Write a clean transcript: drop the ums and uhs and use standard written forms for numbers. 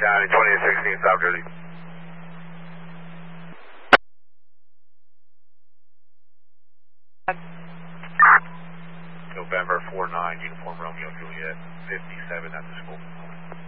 County 2816 South Jersey. November 49, Uniform Romeo Juliet, 57 at the school.